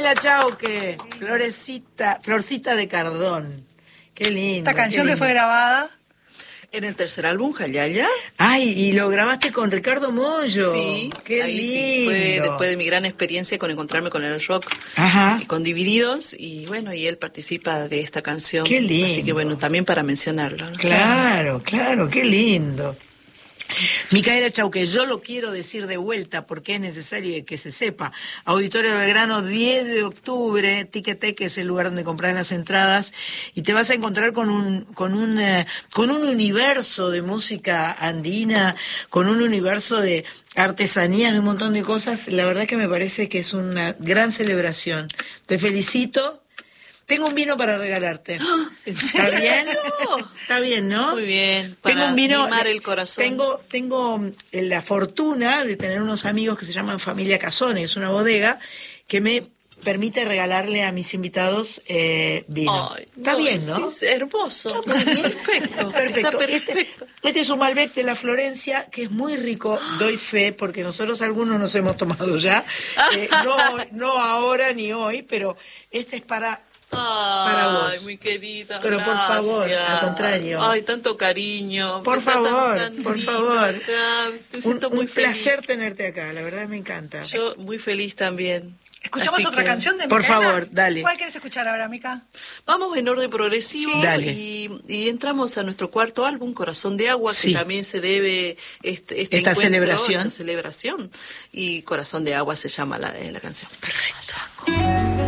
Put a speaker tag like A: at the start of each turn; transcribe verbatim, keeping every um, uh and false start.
A: Micaela Chauque, Florecita, Florcita de Cardón. Qué lindo.
B: Esta canción
A: qué
B: que fue
A: lindo.
B: grabada
C: En el tercer álbum, Jayaya.
A: Ay, y lo grabaste con Ricardo Mollo.
C: Sí,
A: Qué
C: ahí
A: lindo.
C: sí, fue después de mi gran experiencia con encontrarme con el rock.
A: Ajá.
C: Y con Divididos, y bueno, y él participa de esta canción.
A: Qué lindo.
C: Así que bueno, también para mencionarlo, ¿no?
A: Claro, claro, qué lindo. Micaela Chauque, yo lo quiero decir de vuelta porque es necesario que se sepa. Auditorio Belgrano, diez de octubre, Ticketek, que es el lugar donde comprar las entradas, y te vas a encontrar con un, con un, eh, con un universo de música andina, con un universo de artesanías, de un montón de cosas. La verdad que me parece que es una gran celebración. Te felicito. Tengo un vino para regalarte. ¿Está bien? Está bien, ¿no?
C: Muy bien. Para
A: tengo un vino.
C: mimar el corazón.
A: Tengo, tengo la fortuna de tener unos amigos que se llaman Familia Casone, es una bodega que me permite regalarle a mis invitados eh, vino.
C: Ay,
A: Está
C: no,
A: bien, ¿no?
C: Sí, es hermoso.
A: Está muy bien.
C: Perfecto.
A: Perfecto.
C: Está perfecto.
A: Este, este es un Malbec de la Florencia que es muy rico, doy fe, porque nosotros algunos nos hemos tomado ya. Eh, no, no ahora ni hoy, pero este es para.
C: Ay,
A: para vos.
C: mi querida.
A: Pero
C: gracias.
A: por favor, al contrario.
C: Ay, tanto cariño.
A: Por
C: Está
A: favor,
C: tan, tan
A: por
C: lindo
A: favor.
C: acá. Me
A: Un,
C: siento muy
A: un placer
C: feliz.
A: tenerte acá, la verdad me encanta.
C: Yo muy feliz también.
B: ¿Escuchamos
C: Así
B: otra
C: que,
B: canción de
A: por
B: Micaela?
A: favor, dale.
B: ¿Cuál quieres escuchar ahora, Mica?
C: Vamos en orden progresivo.
A: Sí. Dale.
C: Y, y entramos a nuestro cuarto álbum, Corazón de Agua,
A: Sí.
C: que también se debe este, este
A: Esta
C: encuentro,
A: celebración.
C: esta celebración. Y Corazón de Agua se llama la, eh, la canción.
A: Perfecto.